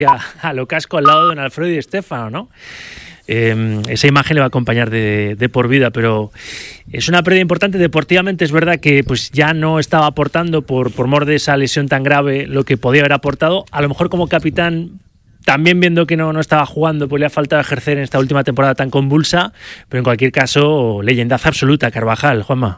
a lo casco al lado de don Alfredo y Stéfano, ¿no? Esa imagen le va a acompañar de por vida, pero es una pérdida importante. Deportivamente es verdad que pues ya no estaba aportando por mor de esa lesión tan grave lo que podía haber aportado. A lo mejor como capitán, también viendo que no estaba jugando, pues le ha faltado ejercer en esta última temporada tan convulsa, pero en cualquier caso, leyendaza absoluta, Carvajal, Juanma.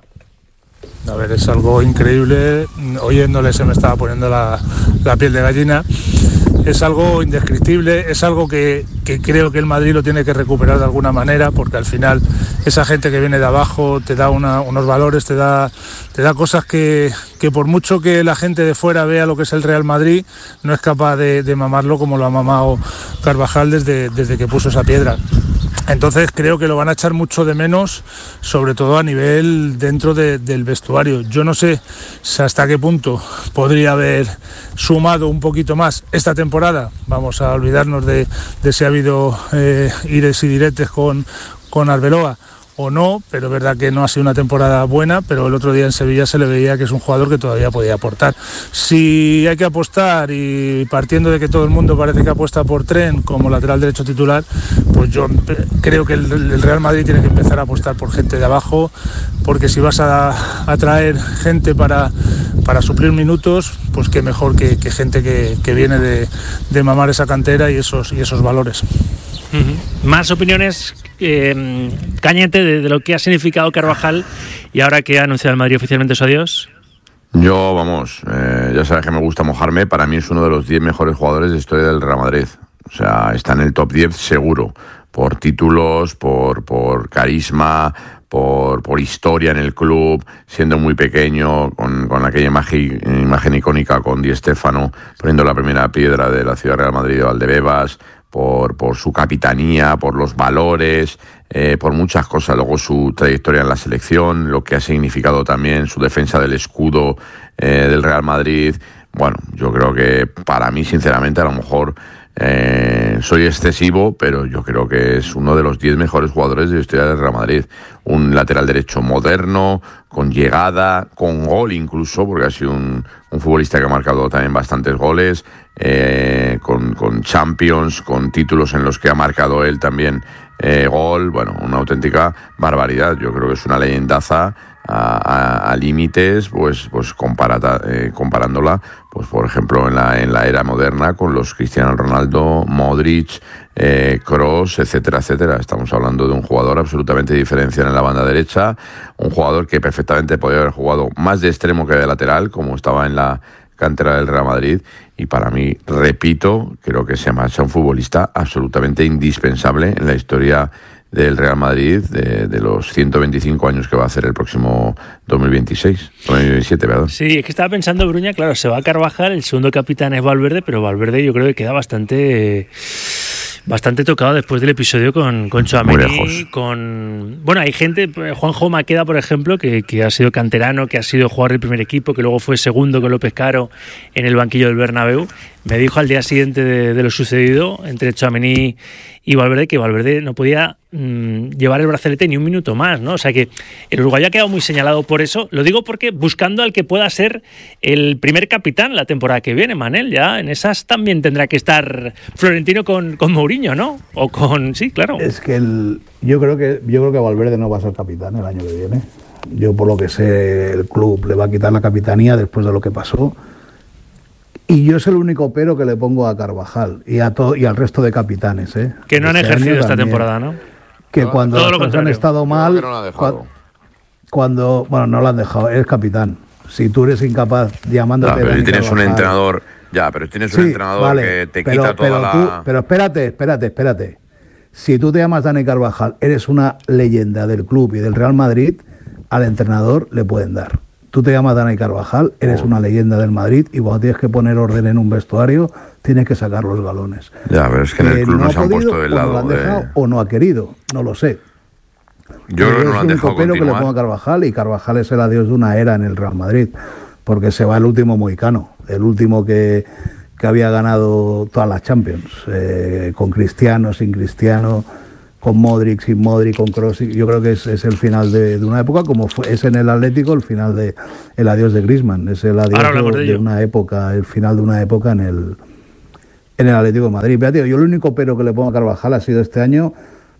A ver, es algo increíble. Oyéndole se me estaba poniendo la piel de gallina. Es algo indescriptible, es algo que creo que el Madrid lo tiene que recuperar de alguna manera, porque al final esa gente que viene de abajo te da unos valores, te da cosas que por mucho que la gente de fuera vea lo que es el Real Madrid, no es capaz de mamarlo como lo ha mamado Carvajal desde que puso esa piedra. Entonces creo que lo van a echar mucho de menos, sobre todo a nivel dentro del vestuario. Yo no sé hasta qué punto podría haber sumado un poquito más esta temporada. Vamos a olvidarnos de si ha habido ires y diretes con Arbeloa o no, pero es verdad que no ha sido una temporada buena, pero el otro día en Sevilla se le veía que es un jugador que todavía podía aportar. Si hay que apostar, y partiendo de que todo el mundo parece que apuesta por Trent como lateral derecho titular, pues yo creo que el Real Madrid tiene que empezar a apostar por gente de abajo, porque si vas a traer gente para suplir minutos, pues qué mejor que gente que viene de mamar esa cantera y esos valores. Más opiniones, Cañete, de lo que ha significado Carvajal y ahora que ha anunciado el Madrid oficialmente su adiós. Yo, ya sabes que me gusta mojarme. Para mí es uno de los 10 mejores jugadores de historia del Real Madrid. O sea, está en el top 10 seguro, por títulos, por carisma, por historia en el club, siendo muy pequeño, con aquella imagen icónica con Di Stéfano poniendo la primera piedra de la ciudad Real Madrid de Valdebebas, por su capitanía, por los valores, por muchas cosas. Luego su trayectoria en la selección, lo que ha significado también su defensa del escudo del Real Madrid. Bueno, yo creo que para mí, sinceramente, a lo mejor soy excesivo, pero yo creo que es uno de los 10 mejores jugadores de la historia del Real Madrid. Un lateral derecho moderno, con llegada, con gol incluso, porque ha sido un futbolista que ha marcado también bastantes goles, con Champions, con títulos en los que ha marcado él también gol. Bueno, una auténtica barbaridad. Yo creo que es una leyendaza a límites, pues comparándola, pues por ejemplo en la era moderna con los Cristiano Ronaldo, Modric, Kroos, etcétera, etcétera. Estamos hablando de un jugador absolutamente diferencial en la banda derecha, un jugador que perfectamente podría haber jugado más de extremo que de lateral, como estaba en la cantera del Real Madrid, y para mí, repito, creo que se marcha un futbolista absolutamente indispensable en la historia del Real Madrid de los 125 años que va a hacer el próximo 2027, perdón. Sí, es que estaba pensando, Bruña, claro, se va a Carvajal, el segundo capitán es Valverde, pero Valverde yo creo que queda bastante tocado después del episodio con Tchouaméni, bueno, hay gente, Juanjo Maqueda, por ejemplo, que ha sido canterano, que ha sido jugador del primer equipo, que luego fue segundo con López Caro en el banquillo del Bernabéu. Me dijo al día siguiente de lo sucedido entre Tchouaméni y Valverde que Valverde no podía llevar el brazalete ni un minuto más, ¿no? O sea que el uruguayo ha quedado muy señalado por eso. Lo digo porque buscando al que pueda ser el primer capitán la temporada que viene, Manel, ya en esas también tendrá que estar Florentino con Mourinho, ¿no? O con... Sí, claro. Es que yo creo que Valverde no va a ser capitán el año que viene. Yo, por lo que sé, el club le va a quitar la capitanía después de lo que pasó. Y yo es el único pero que le pongo a Carvajal y al resto de capitanes, que no han ejercido esta temporada, ¿no? Que cuando las cosas han estado mal, cuando no lo han dejado, es capitán. Si tú eres incapaz llamándote... pero si tienes un entrenador... pero tienes un entrenador que te quita toda la... Pero espérate. Si tú te llamas Dani Carvajal, eres una leyenda del club y del Real Madrid, al entrenador le pueden dar. Tú te llamas Dani Carvajal, eres una leyenda del Madrid y cuando tienes que poner orden en un vestuario, tienes que sacar los galones. Ya, pero es que en el club no se han puesto del lado no lo han dejado, o no ha querido, no lo sé. Yo creo que no lo han dejado continuar. Es el único pero que le pongo a Carvajal, y Carvajal es el adiós de una era en el Real Madrid, porque se va el último mohicano, el último que había ganado todas las Champions, con Cristiano, sin Cristiano, con Modric, sin Modric, con Kroos. Yo creo que es el final de una época, como es en el Atlético el final de el adiós de Griezmann, es el adiós de una época, el final de una época en en el Atlético de Madrid. Pero, tío, yo el único pero que le pongo a Carvajal ha sido este año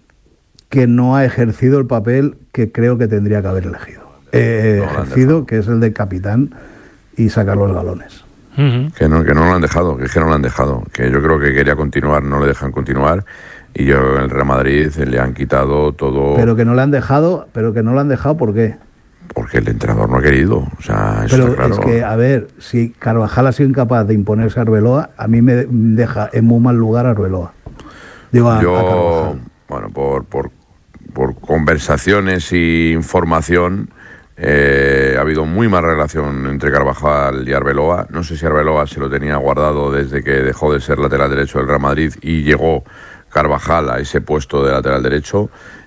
que no ha ejercido el papel que creo que tendría que haber ejercido, que es el de capitán y sacar los galones. Que no lo han dejado, que no lo han dejado, que yo creo que quería continuar, no le dejan continuar, y yo en el Real Madrid le han quitado todo. Pero que no le han dejado, ¿por qué? Porque el entrenador no ha querido, o sea, eso pero está claro. Es que, a ver, si Carvajal ha sido incapaz de imponerse a Arbeloa, a mí me deja en muy mal lugar a Arbeloa. Digo, a Carvajal. Bueno, por conversaciones y información, ha habido muy mala relación entre Carvajal y Arbeloa. No sé si Arbeloa se lo tenía guardado desde que dejó de ser lateral derecho del Real Madrid y llegó Carvajal a ese puesto de lateral derecho.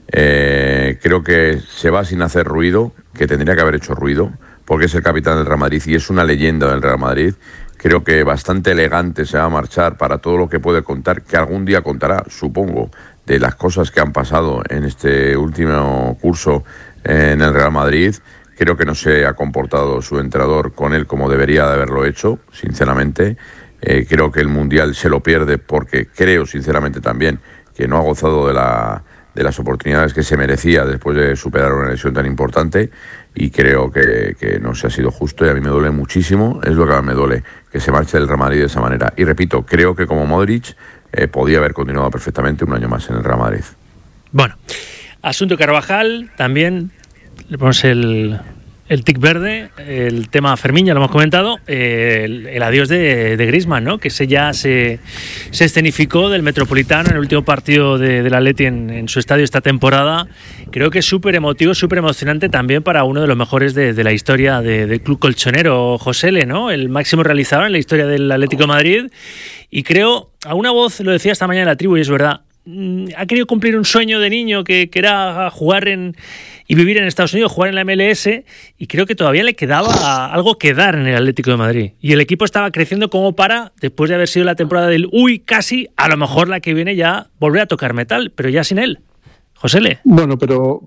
Creo que se va sin hacer ruido, que tendría que haber hecho ruido, porque es el capitán del Real Madrid y es una leyenda del Real Madrid. Creo que bastante elegante se va a marchar para todo lo que puede contar, que algún día contará, supongo, de las cosas que han pasado en este último curso en el Real Madrid. Creo que no se ha comportado su entrenador con él como debería de haberlo hecho, sinceramente. Creo que el Mundial se lo pierde porque creo, sinceramente, también que no ha gozado de las oportunidades que se merecía después de superar una lesión tan importante, y creo que no se ha sido justo, y a mí me duele muchísimo, es lo que me duele, que se marche del Real Madrid de esa manera. Y repito, creo que como Modric podía haber continuado perfectamente un año más en el Real Madrid. Bueno, asunto Carvajal, también le ponemos el tic verde, el tema Fermín, ya lo hemos comentado, el adiós de Griezmann, ¿no? Que ya se escenificó del Metropolitano en el último partido del Atleti en su estadio esta temporada. Creo que es súper emotivo, súper emocionante también para uno de los mejores de la historia del club colchonero, Josele, ¿no? El máximo realizador en la historia del Atlético de Madrid. Y creo, a una voz, lo decía esta mañana en la tribu, y es verdad, ha querido cumplir un sueño de niño que era jugar y vivir en Estados Unidos, jugar en la MLS, y creo que todavía le quedaba algo que dar en el Atlético de Madrid. Y el equipo estaba creciendo como para, después de haber sido la temporada del casi, a lo mejor la que viene ya volver a tocar metal, pero ya sin él. Josele. Bueno,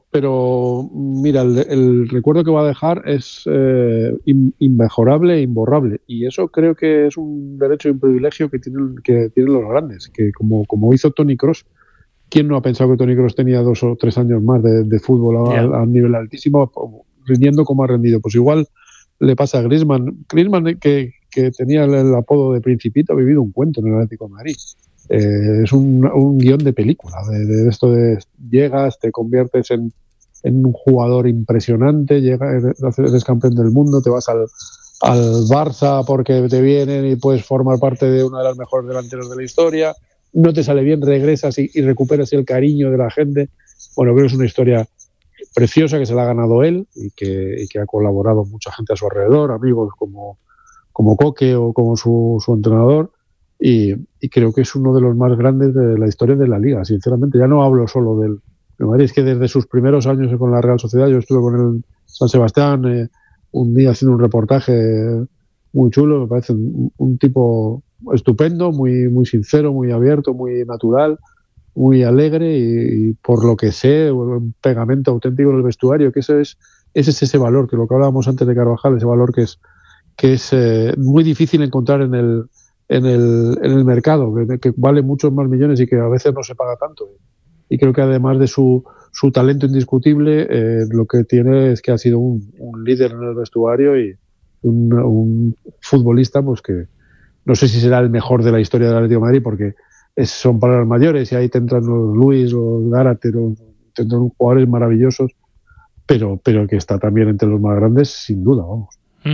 pero mira, el recuerdo que va a dejar es inmejorable e imborrable, y eso creo que es un derecho y un privilegio que tienen los grandes, que como hizo Toni Kroos. ¿Quién no ha pensado que Toni Kroos tenía 2 o 3 años más de fútbol a nivel altísimo, rindiendo como ha rendido? Pues igual le pasa a Griezmann. Griezmann, que tenía el apodo de Principito, ha vivido un cuento en el Atlético de Madrid. Es un guión de película, de esto de llegas, te conviertes en un jugador impresionante, eres campeón del mundo, te vas al Barça porque te vienen y puedes formar parte de una de las mejores delanteras de la historia. No te sale bien, regresas y recuperas el cariño de la gente. Bueno, creo que es una historia preciosa que se la ha ganado él y que ha colaborado mucha gente a su alrededor, amigos como Coque o como su entrenador, y creo que es uno de los más grandes de la historia de la Liga, sinceramente. Ya no hablo solo del Madrid, es que desde sus primeros años con la Real Sociedad, yo estuve con el San Sebastián un día haciendo un reportaje muy chulo, me parece un tipo estupendo, muy, muy sincero, muy abierto, muy natural, muy alegre, y por lo que sé, un pegamento auténtico en el vestuario, que ese es ese valor, que lo que hablábamos antes de Carvajal, ese valor que es muy difícil encontrar en el mercado, que vale muchos más millones y que a veces no se paga tanto. Y creo que además de su talento indiscutible, lo que tiene es que ha sido un líder en el vestuario y un futbolista, pues que no sé si será el mejor de la historia del Atlético de Madrid, porque son palabras mayores y ahí tendrán los Luis, los Gárate, tendrán jugadores maravillosos, pero que está también entre los más grandes, sin duda, vamos.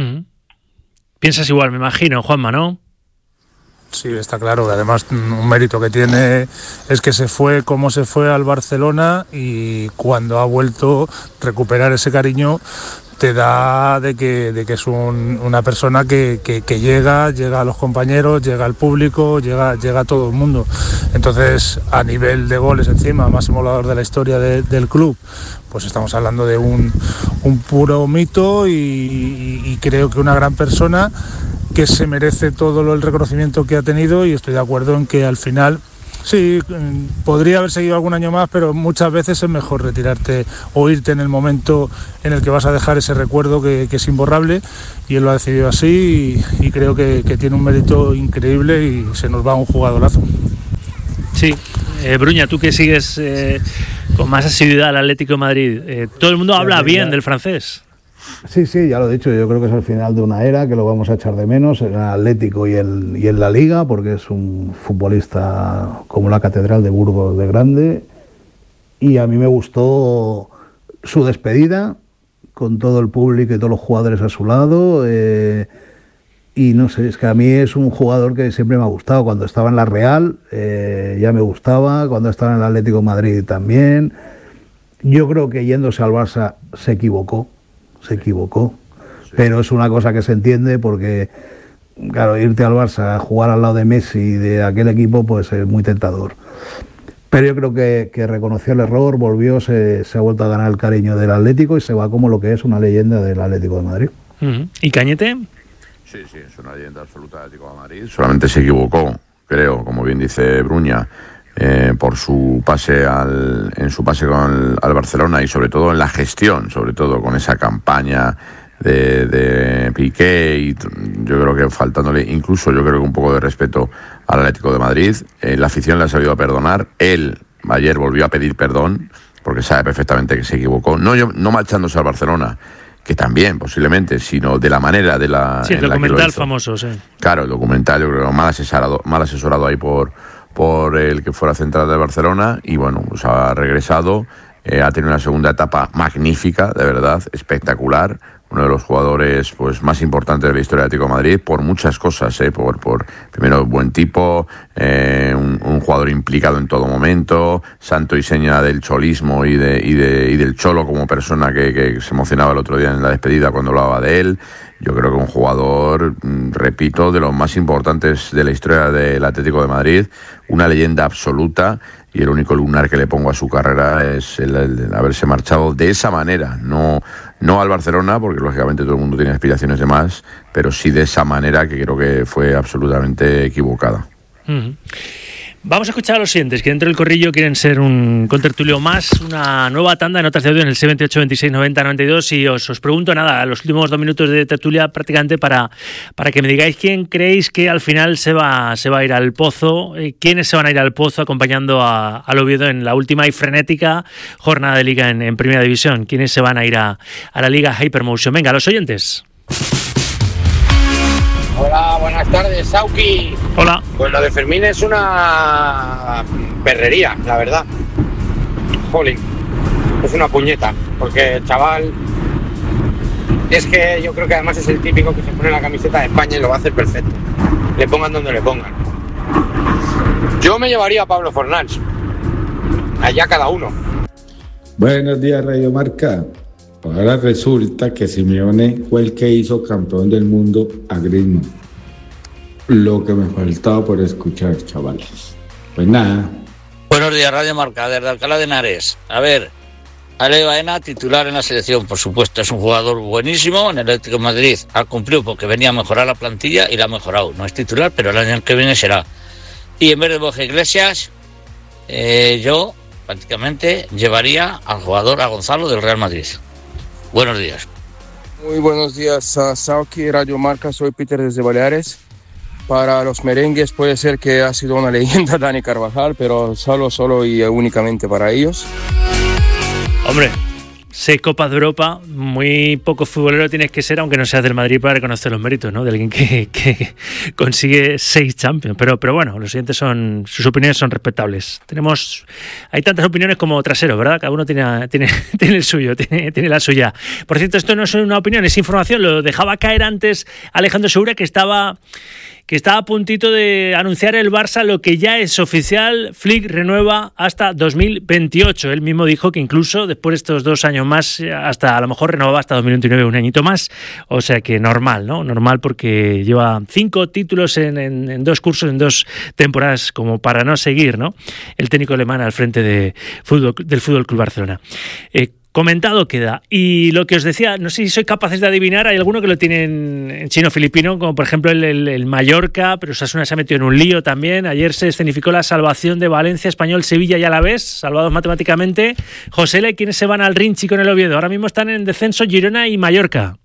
Piensas igual, me imagino, Juanma, ¿no? Sí, está claro, que además un mérito que tiene es que se fue como se fue al Barcelona, y cuando ha vuelto, recuperar ese cariño te da de que es una persona que llega a los compañeros, llega al público, llega a todo el mundo. Entonces, a nivel de goles encima, máximo goleador de la historia del club, pues estamos hablando de un puro mito, y creo que una gran persona que se merece todo el reconocimiento que ha tenido, y estoy de acuerdo en que al final Sí, podría haber seguido algún año más, pero muchas veces es mejor retirarte o irte en el momento en el que vas a dejar ese recuerdo que es imborrable, y él lo ha decidido así y creo que tiene un mérito increíble y se nos va un jugadorazo. Sí, Bruña, tú que sigues con más asiduidad al Atlético de Madrid, todo el mundo habla bien del francés. Sí, ya lo he dicho, yo creo que es el final de una era, que lo vamos a echar de menos en el Atlético y en la Liga, porque es un futbolista como la Catedral de Burgos de grande, y a mí me gustó su despedida, con todo el público y todos los jugadores a su lado, y no sé, es que a mí es un jugador que siempre me ha gustado. Cuando estaba en la Real ya me gustaba, cuando estaba en el Atlético de Madrid también. Yo creo que yéndose al Barça se equivocó, pero es una cosa que se entiende porque, claro, irte al Barça a jugar al lado de Messi y de aquel equipo pues es muy tentador. Pero yo creo que reconoció el error, volvió, se ha vuelto a ganar el cariño del Atlético y se va como lo que es una leyenda del Atlético de Madrid. ¿Y Cañete? Sí, es una leyenda absoluta del Atlético de Madrid. Solamente se equivocó, creo, como bien dice Bruña, por su pase al Barcelona, y sobre todo en la gestión, sobre todo con esa campaña de Piqué, y yo creo que faltándole incluso, yo creo que un poco de respeto al Atlético de Madrid. La afición le ha sabido a perdonar. Él ayer volvió a pedir perdón porque sabe perfectamente que se equivocó, no marchándose al Barcelona, que también posiblemente, sino de la manera de la... Sí, el documental famoso, sí. Claro, el documental, yo creo que mal asesorado ahí por el que fuera central de Barcelona, y bueno, pues ha regresado, ha tenido una segunda etapa magnífica, de verdad, espectacular, uno de los jugadores pues más importantes de la historia del Atlético de Madrid, por muchas cosas, por primero, buen tipo, un jugador implicado en todo momento, santo y seña del cholismo y del cholo como persona, que se emocionaba el otro día en la despedida cuando hablaba de él. Yo creo que un jugador, repito, de los más importantes de la historia del Atlético de Madrid, una leyenda absoluta, y el único lunar que le pongo a su carrera es el haberse marchado de esa manera, no al Barcelona, porque lógicamente todo el mundo tiene aspiraciones de más, pero sí de esa manera, que creo que fue absolutamente equivocada. Vamos a escuchar a los siguientes, que dentro del corrillo quieren ser un contertulio más, una nueva tanda de notas de audio en el 78 26 90 92, y os pregunto nada, los últimos 2 minutos de tertulia prácticamente para que me digáis quién creéis que al final se va a ir al pozo, quiénes se van a ir al pozo acompañando al Oviedo en la última y frenética jornada de Liga en Primera División, quiénes se van a ir a la Liga Hypermotion. Venga, los oyentes. Hola, buenas tardes, Sauki. Hola. Pues lo de Fermín es una perrería, la verdad. Jolín, es una puñeta, porque el chaval es que yo creo que además es el típico que se pone la camiseta de España y lo va a hacer perfecto. Le pongan donde le pongan. Yo me llevaría a Pablo Fornals. Allá cada uno. Buenos días, Radio Marca. Ahora resulta que Simeone fue el que hizo campeón del mundo a Griezmann. Lo que me faltaba por escuchar, chavales. Pues nada. Buenos días, Radio Marca, desde Alcalá de Henares. A ver, Ale Baena, titular en la selección, por supuesto, es un jugador buenísimo. En el Atlético de Madrid ha cumplido porque venía a mejorar la plantilla y la ha mejorado. No es titular, pero el año que viene será. Y en vez de Borja Iglesias, yo prácticamente llevaría al jugador, a Gonzalo, del Real Madrid. Buenos días. Muy buenos días, Sauki, Radio Marca, soy Peter desde Baleares. Para los merengues puede ser que ha sido una leyenda Dani Carvajal, pero solo y únicamente para ellos. Hombre, 6 Copas de Europa, muy poco futbolero tienes que ser, aunque no seas del Madrid, para reconocer los méritos, ¿no? De alguien que consigue 6 Champions. Pero bueno, los siguientes sus opiniones son respetables. Hay tantas opiniones como traseros, ¿verdad? Cada uno tiene el suyo, tiene la suya. Por cierto, esto no es una opinión, es información. Lo dejaba caer antes Alejandro Segura, que estaba a puntito de anunciar el Barça lo que ya es oficial. Flick renueva hasta 2028. Él mismo dijo que incluso después de estos 2 años más, hasta a lo mejor renovaba hasta 2029, un añito más. O sea que normal, ¿no? Normal, porque lleva 5 títulos en 2 cursos, en 2 temporadas, como para no seguir, ¿no? El técnico alemán al frente del Fútbol Club Barcelona. Comentado queda. Y lo que os decía, no sé si sois capaces de adivinar, hay alguno que lo tiene en chino-filipino, como por ejemplo el Mallorca, pero Osasuna se ha metido en un lío también. Ayer se escenificó la salvación de Valencia, Español, Sevilla y Alavés, salvados matemáticamente. Josele, ¿quiénes se van al Rinchi con el Oviedo? Ahora mismo están en descenso Girona y Mallorca.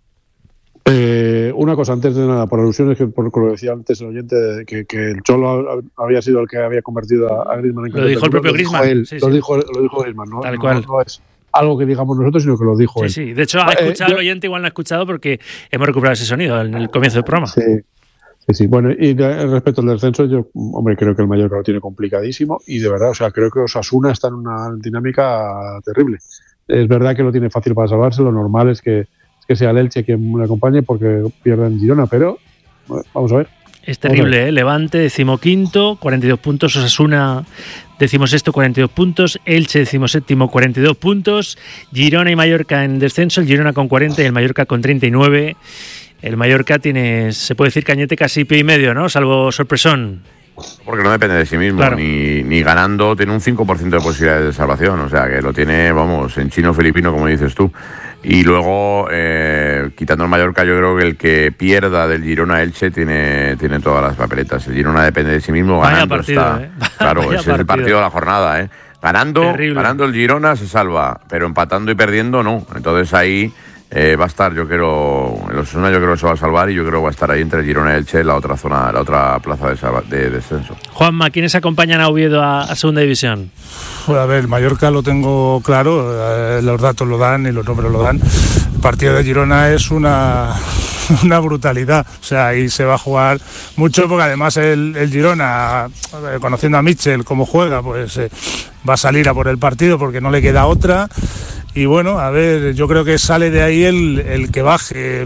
Una cosa, antes de nada, por alusiones, que por lo que decía antes el oyente, que el Cholo había sido el que había convertido a Griezmann en Lo dijo el propio Griezmann. Lo dijo Griezmann, ¿no? Tal cual. No es algo que digamos nosotros, sino que lo dijo él. Sí, de hecho, ha escuchado el oyente, igual no ha escuchado porque hemos recuperado ese sonido en el comienzo del programa. Sí. Bueno, y respecto al descenso, yo, hombre, creo que el Mallorca lo tiene complicadísimo y de verdad, o sea, creo que Osasuna está en una dinámica terrible. Es verdad que lo tiene fácil para salvarse, lo normal es que sea el Elche quien le acompañe porque pierden Girona, pero bueno, vamos a ver. Es terrible, ¿eh? Levante, 15º, 42 puntos. Osasuna, 16º, 42 puntos. Elche, 17º, 42 puntos. Girona y Mallorca en descenso. El Girona con 40 y el Mallorca con 39. El Mallorca tiene, se puede decir, Cañete, casi pie y medio, ¿no? Salvo sorpresón. Porque no depende de sí mismo, claro. ni ganando tiene un 5% de posibilidades de salvación, o sea que lo tiene, vamos, en chino-filipino, como dices tú. Y luego, quitando el Mallorca, yo creo que el que pierda del Girona-Elche tiene todas las papeletas. El Girona depende de sí mismo, ganando partido, está. Claro, ese es el partido de la jornada, Ganando el Girona se salva, pero empatando y perdiendo no. Entonces ahí va a estar, yo creo, el Osasuna yo creo que se va a salvar y yo creo que va a estar ahí entre el Girona y Elche, la otra zona, la otra plaza de descenso. Juanma, ¿quiénes acompañan a Oviedo a segunda división? A ver, el Mallorca lo tengo claro, los datos lo dan y los números lo dan. El partido de Girona es una brutalidad, o sea, ahí se va a jugar mucho porque además el Girona, conociendo a Mitchell cómo juega, pues va a salir a por el partido porque no le queda otra. Y bueno, a ver, yo creo que sale de ahí el que baje.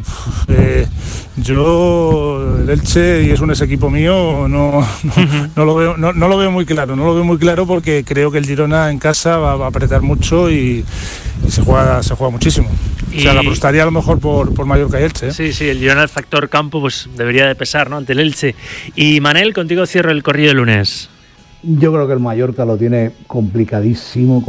Yo, el Elche, y es un equipo mío, no lo veo muy claro. No lo veo muy claro porque creo que el Girona en casa va a apretar mucho y se juega muchísimo. O sea, la apostaría a lo mejor por Mallorca y Elche. Sí, el Girona, el factor campo, pues debería de pesar, ¿no? Ante el Elche. Y Manel, contigo cierro el corrillo de lunes. Yo creo que el Mallorca lo tiene complicadísimo.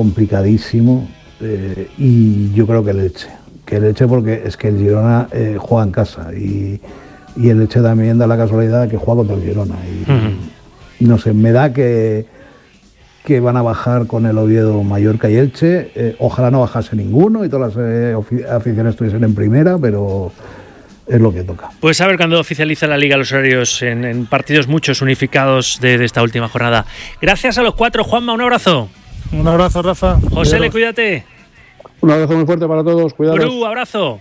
Y yo creo que el Elche porque es que el Girona juega en casa y el Elche también da la casualidad que juega contra el Girona y no sé, me da que van a bajar con el Oviedo, Mallorca y Elche. Ojalá no bajase ninguno y todas las aficiones estuviesen en primera, pero es lo que toca. Pues a ver cuando oficializa la Liga los horarios en partidos muchos unificados de esta última jornada. Gracias a los cuatro. Juanma, un abrazo. Un abrazo, Rafa. José, cuídate. Un abrazo muy fuerte para todos, cuidados. Bru, abrazo.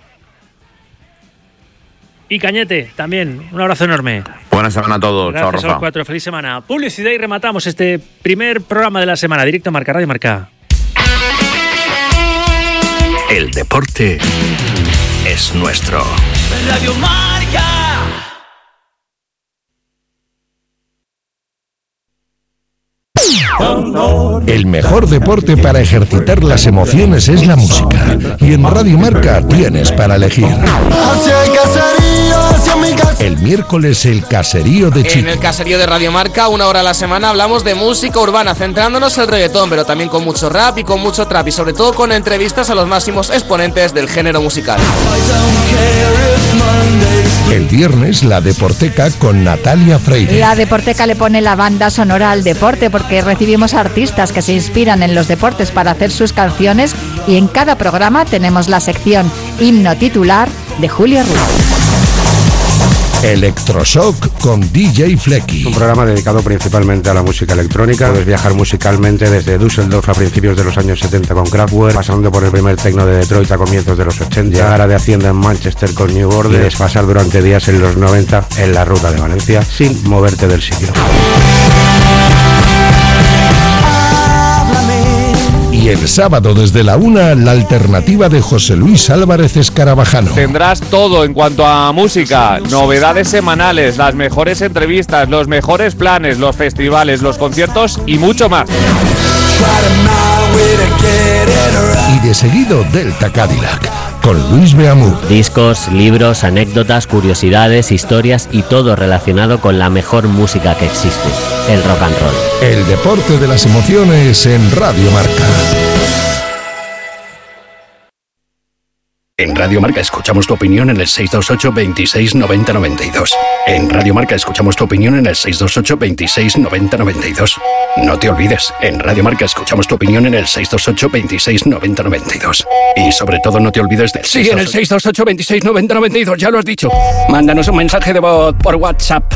Y Cañete, también, un abrazo enorme. Buena semana a todos. Gracias. Chao, Rafa. A los cuatro, feliz semana. Publicidad y rematamos este primer programa de la semana. Directo a Marca, Radio Marca. El deporte es nuestro. Radio Marca. El mejor deporte para ejercitar las emociones es la música. Y en Radio Marca tienes para elegir. El miércoles el caserío de Chico. En el caserío de Radio Marca, 1 hora a la semana, hablamos de música urbana, centrándonos en el reggaetón, pero también con mucho rap y con mucho trap, y sobre todo con entrevistas a los máximos exponentes del género musical. El viernes la Deporteca con Natalia Freire. La Deporteca le pone la banda sonora al deporte porque recibimos artistas que se inspiran en los deportes para hacer sus canciones y en cada programa tenemos la sección Himno Titular de Julio Ruiz. Electroshock con DJ Flecky. Un programa dedicado principalmente a la música electrónica. Puedes viajar musicalmente desde Düsseldorf a principios de los años 70 con Kraftwerk, pasando por el primer techno de Detroit a comienzos de los 80, llegar a de Hacienda en Manchester con New Order y desfasar durante días en los 90 en la ruta de Valencia sin moverte del sitio. Y el sábado desde la 1, la alternativa de José Luis Álvarez Escarabajano. Tendrás todo en cuanto a música, novedades semanales, las mejores entrevistas, los mejores planes, los festivales, los conciertos y mucho más. Y de seguido Delta Cadillac, con Luis Beamú. Discos, libros, anécdotas, curiosidades, historias y todo relacionado con la mejor música que existe, el rock and roll. El deporte de las emociones en Radio Marca. En Radio Marca escuchamos tu opinión en el 628 26 90 92. En Radio Marca escuchamos tu opinión en el 628 26 90 92. No te olvides, en Radio Marca escuchamos tu opinión en el 628 26 90 92. Y sobre todo no te olvides del 628... Sí, en el 628 26 90 92, ya lo has dicho. Mándanos un mensaje de voz por WhatsApp.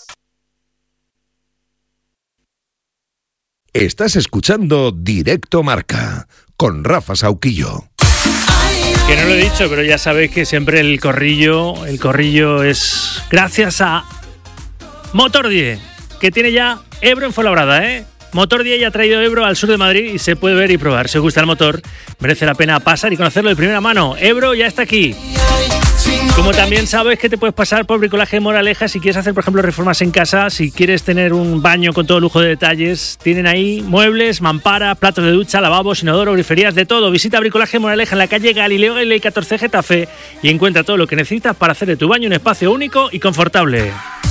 Estás escuchando Directo Marca con Rafa Sauquillo. Que no lo he dicho, pero ya sabéis que siempre el corrillo es gracias a Motor 10, que tiene ya Ebro en Fuenlabrada, ¿eh? Motor 10 ya ha traído Ebro al sur de Madrid y se puede ver y probar. Si os gusta el motor, merece la pena pasar y conocerlo de primera mano. Ebro ya está aquí. Como también sabes que te puedes pasar por Bricolaje Moraleja si quieres hacer, por ejemplo, reformas en casa, si quieres tener un baño con todo lujo de detalles. Tienen ahí muebles, mampara, platos de ducha, lavabos, inodoro, griferías, de todo. Visita Bricolaje Moraleja en la calle Galileo Galilei 14 Getafe y encuentra todo lo que necesitas para hacer de tu baño un espacio único y confortable.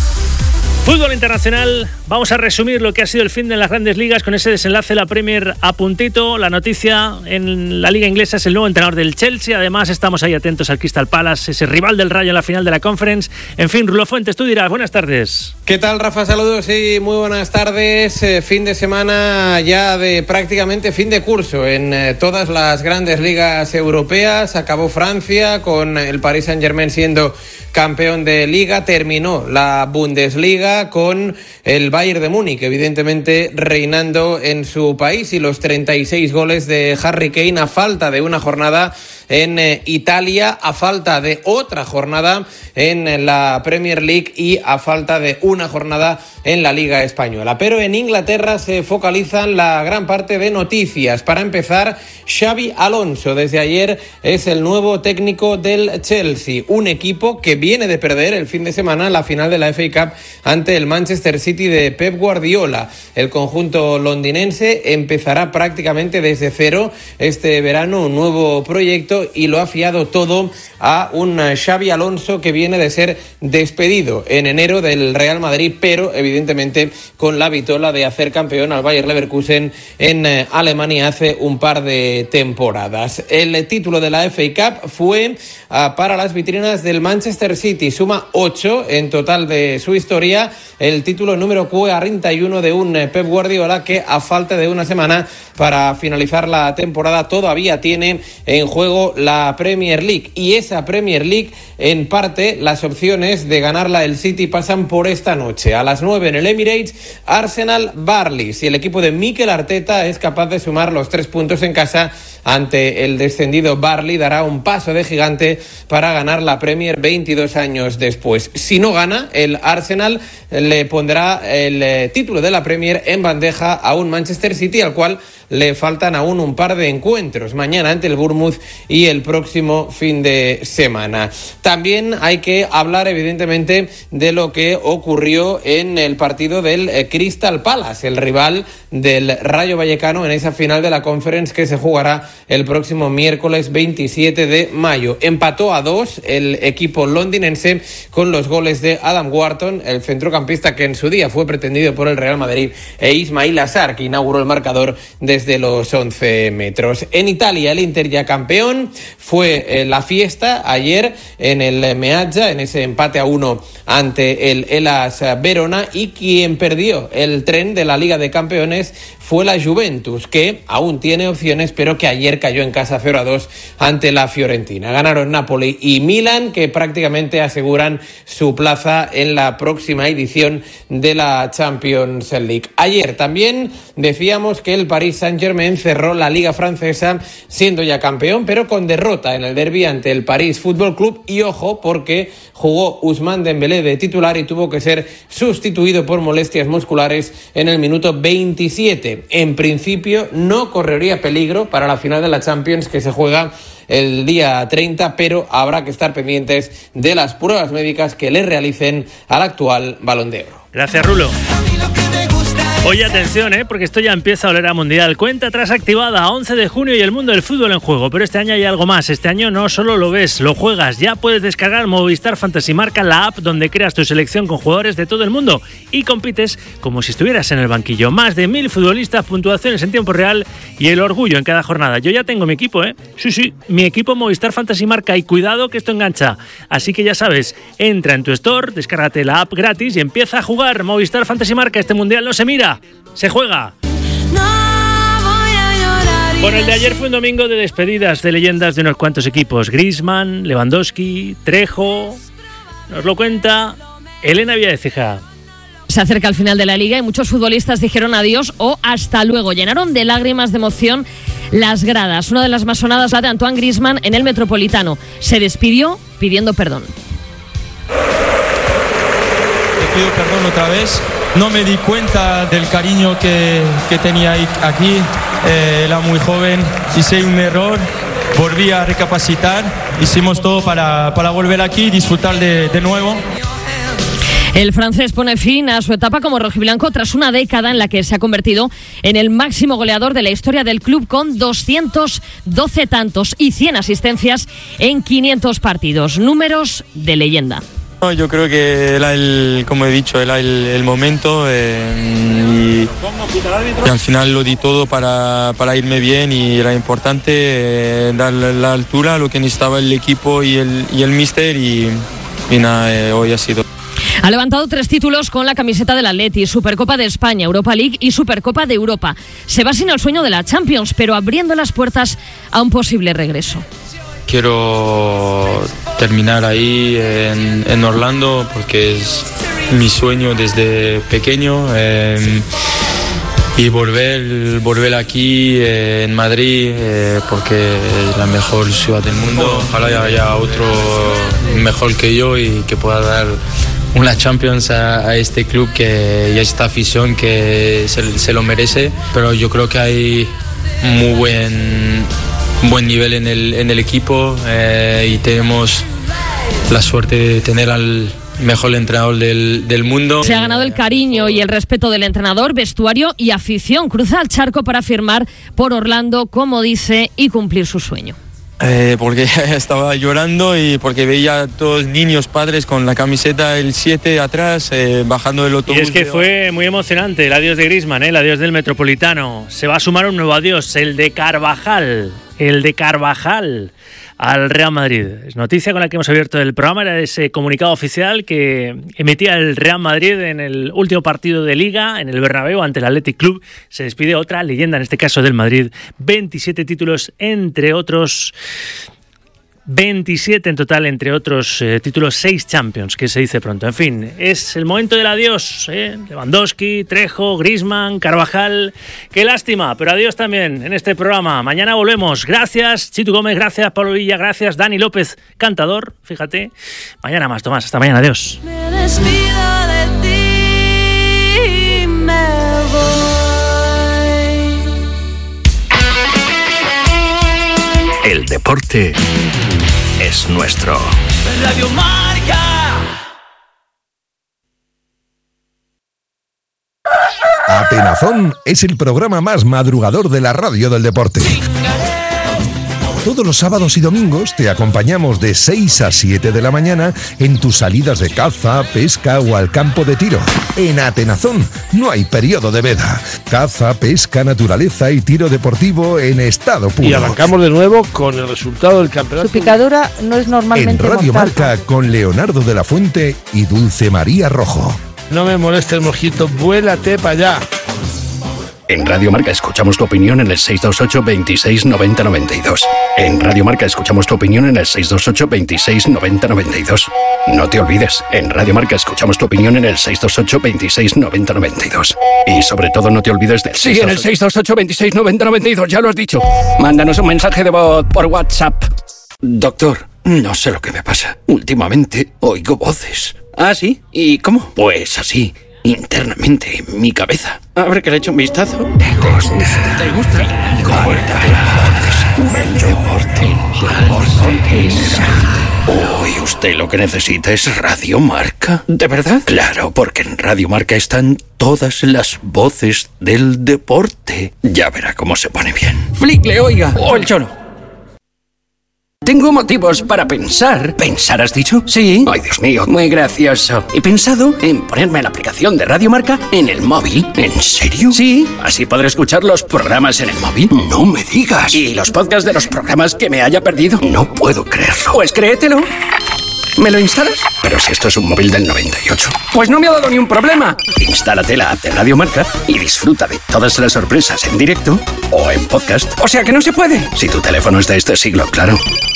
Fútbol internacional, vamos a resumir lo que ha sido el fin de las grandes ligas con ese desenlace de la Premier a puntito. La noticia en la liga inglesa es el nuevo entrenador del Chelsea. Además estamos ahí atentos al Crystal Palace, ese rival del Rayo en la final de la Conference. En fin, Rulo Fuentes, tú dirás, buenas tardes. ¿Qué tal, Rafa? Saludos y muy buenas tardes. Fin de semana ya de prácticamente fin de curso en todas las grandes ligas europeas. Acabó Francia con el Paris Saint-Germain siendo campeón de liga. Terminó la Bundesliga con el Bayern de Múnich, evidentemente reinando en su país, y los 36 goles de Harry Kane a falta de una jornada en Italia, a falta de otra jornada en la Premier League y a falta de una jornada en la Liga Española. Pero en Inglaterra se focalizan la gran parte de noticias. Para empezar, Xabi Alonso desde ayer es el nuevo técnico del Chelsea, un equipo que viene de perder el fin de semana la final de la FA Cup ante el Manchester City de Pep Guardiola. El conjunto londinense empezará prácticamente desde cero este verano un nuevo proyecto y lo ha fiado todo a un Xabi Alonso que viene de ser despedido en enero del Real Madrid, pero evidentemente con la vitola de hacer campeón al Bayer Leverkusen en Alemania hace un par de temporadas. El título de la FA Cup fue para las vitrinas del Manchester City, suma 8 en total de su historia, el título número 41 de un Pep Guardiola que a falta de una semana para finalizar la temporada todavía tiene en juego la Premier League, y esa Premier League en parte las opciones de ganarla el City pasan por esta noche a las 9 en el Emirates. Arsenal-Burnley, si el equipo de Mikel Arteta es capaz de sumar los 3 puntos en casa ante el descendido Burnley, dará un paso de gigante para ganar la Premier 22 años después. Si no gana, el Arsenal le pondrá el título de la Premier en bandeja a un Manchester City al cual le faltan aún un par de encuentros, mañana ante el Bournemouth y el próximo fin de semana. También hay que hablar evidentemente de lo que ocurrió en el partido del Crystal Palace, el rival del Rayo Vallecano en esa final de la Conference que se jugará el próximo miércoles 27 de mayo. Empató a 2 el equipo londinense con los goles de Adam Wharton, el centrocampista que en su día fue pretendido por el Real Madrid, e Ismail Assar, que inauguró el marcador desde los 11 metros. En Italia, el Inter ya campeón, fue la fiesta ayer en el Meazza, en ese empate a 1 ante el Hellas Verona, y quien perdió el tren de la Liga de Campeones fue la Juventus, que aún tiene opciones, pero que ayer cayó en casa 0-2 ante la Fiorentina. Ganaron Napoli y Milan, que prácticamente aseguran su plaza en la próxima edición de la Champions League. Ayer también decíamos que el Paris Saint-Germain cerró la Liga Francesa siendo ya campeón, pero con derrota en el derbi ante el París Fútbol Club, y ojo, porque jugó Ousmane Dembélé de titular y tuvo que ser sustituido por molestias musculares en el minuto 27. En principio no correría peligro para la final de la Champions que se juega el día 30, pero habrá que estar pendientes de las pruebas médicas que le realicen al actual Balón de Oro. Gracias, Rulo. A mí lo que me gusta Oye, atención, porque esto ya empieza a oler a mundial. Cuenta atrás activada, 11 de junio y el mundo del fútbol en juego. Pero este año hay algo más. Este año no solo lo ves, lo juegas. Ya puedes descargar Movistar Fantasy Marca, la app donde creas tu selección con jugadores de todo el mundo y compites como si estuvieras en el banquillo. Más de 1000 futbolistas, puntuaciones en tiempo real y el orgullo en cada jornada. Yo ya tengo mi equipo, Sí, mi equipo Movistar Fantasy Marca, y cuidado que esto engancha. Así que ya sabes, entra en tu store, descárgate la app gratis y empieza a jugar Movistar Fantasy Marca. Este mundial no se mira, se juega. Bueno, el de ayer fue un domingo de despedidas de leyendas de unos cuantos equipos. Griezmann, Lewandowski, Trejo. Nos lo cuenta Elena Villaceja. Se acerca el final de la Liga y muchos futbolistas dijeron adiós o hasta luego. Llenaron de lágrimas de emoción las gradas. Una de las más sonadas, la de Antoine Griezmann en el Metropolitano. Se despidió pidiendo perdón. Te pido perdón otra vez. No me di cuenta del cariño que tenía aquí. Era muy joven, hice un error, volví a recapacitar. Hicimos todo para volver aquí y disfrutar de nuevo. El francés pone fin a su etapa como rojiblanco tras una década en la que se ha convertido en el máximo goleador de la historia del club, con 212 tantos y 100 asistencias en 500 partidos. Números de leyenda. Yo creo que era como he dicho, era el momento y al final lo di todo para irme bien, y era importante dar la altura a lo que necesitaba el equipo y el míster, y nada, hoy ha sido. Ha levantado 3 títulos con la camiseta del Atleti: Supercopa de España, Europa League y Supercopa de Europa. Se va sin el sueño de la Champions, pero abriendo las puertas a un posible regreso. Quiero terminar ahí en Orlando, porque es mi sueño desde pequeño, y volver aquí en Madrid, porque es la mejor ciudad del mundo. Ojalá haya otro mejor que yo y que pueda dar una Champions a este club y a esta afición que se lo merece. Pero yo creo que hay muy buen nivel en el equipo, y tenemos la suerte de tener al mejor entrenador del mundo. Se ha ganado el cariño y el respeto del entrenador, vestuario y afición. Cruza el charco para firmar por Orlando, como dice, y cumplir su sueño. Porque estaba llorando y porque veía a todos niños, padres con la camiseta el 7 atrás, bajando del autobús. Y es que fue muy emocionante el adiós de Griezmann, el adiós del Metropolitano. Se va a sumar un nuevo adiós, el de Carvajal al Real Madrid. Es noticia con la que hemos abierto el programa, era ese comunicado oficial que emitía el Real Madrid en el último partido de Liga, en el Bernabéu, ante el Athletic Club. Se despide otra leyenda, en este caso del Madrid. 27 títulos, entre otros... 27 en total, entre otros títulos, 6 Champions, que se dice pronto. En fin, es el momento del adiós. Lewandowski, Trejo, Griezmann, Carvajal. Qué lástima, pero adiós también en este programa. Mañana volvemos. Gracias, Chitu Gómez, gracias, Pablo Villa, gracias, Dani López, cantador, fíjate. Mañana más, Tomás. Hasta mañana, adiós. Me despido de ti, me voy. El deporte es nuestro. Radio Marca. Atenazón es el programa más madrugador de la radio del deporte. Todos los sábados y domingos te acompañamos de 6 a 7 de la mañana en tus salidas de caza, pesca o al campo de tiro. En Atenazón no hay periodo de veda. Caza, pesca, naturaleza y tiro deportivo en estado puro. Y arrancamos de nuevo con el resultado del campeonato. Su picadura no es normalmente en Radio mortal. Marca con Leonardo de la Fuente y Dulce María Rojo. No me moleste el mojito, vuélate para allá. En Radio Marca escuchamos tu opinión en el 628 26 90 92. En Radio Marca escuchamos tu opinión en el 628 26 90 92. No te olvides, en Radio Marca escuchamos tu opinión en el 628 26 90 92. Y sobre todo no te olvides del... Sí, en el 628 26 90 92, ya lo has dicho. Mándanos un mensaje de voz por WhatsApp. Doctor, no sé lo que me pasa. Últimamente oigo voces. ¿Ah, sí? ¿Y cómo? Pues así, internamente en mi cabeza. A ver que le echo un vistazo. ¿Te gusta? ¿Te gusta? Corta. El deporte es hoy usted lo que necesita es Radio Marca. ¿De verdad? Claro, porque en Radio Marca están todas las voces del deporte. Ya verá cómo se pone bien. Flickle, oiga. O el Cholo. Tengo motivos para pensar. ¿Pensar has dicho? Sí. Ay, Dios mío, muy gracioso. He pensado en ponerme la aplicación de Radio Marca en el móvil. ¿En serio? Sí. Así podré escuchar los programas en el móvil. No me digas. Y los podcasts de los programas que me haya perdido. No puedo creerlo. Pues créetelo. ¿Me lo instalas? Pero si esto es un móvil del 98. Pues no me ha dado ni un problema. Instálate la app de Radio Marca y disfruta de todas las sorpresas en directo o en podcast. O sea que no se puede. Si tu teléfono es de este siglo, claro.